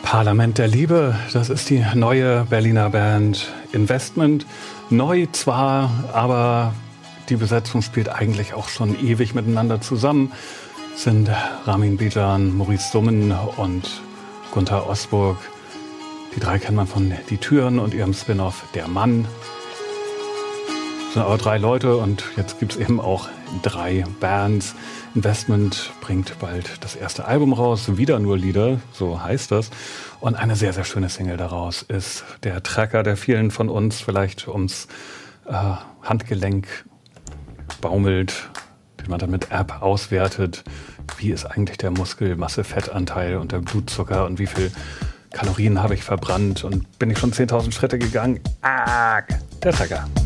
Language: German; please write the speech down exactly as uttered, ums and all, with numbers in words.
Parlament der Liebe, das ist die neue Berliner Band Investment. Neu zwar, aber die Besetzung spielt eigentlich auch schon ewig miteinander zusammen. Es sind Ramin Bejan, Maurice Summen und Gunther Osburg. Die drei kennt man von Die Türen und ihrem Spin-off Der Mann. Es sind aber drei Leute und jetzt gibt es eben auch drei Bands. Investment bringt bald das erste Album raus, wieder nur Lieder, so heißt das. Und eine sehr, sehr schöne Single daraus ist der Tracker, der vielen von uns vielleicht ums äh, Handgelenk baumelt, den man dann mit App auswertet. Wie ist eigentlich der Muskelmasse-Fettanteil und der Blutzucker und wie viel Kalorien habe ich verbrannt und bin ich schon zehntausend Schritte gegangen? Ah, der Tracker.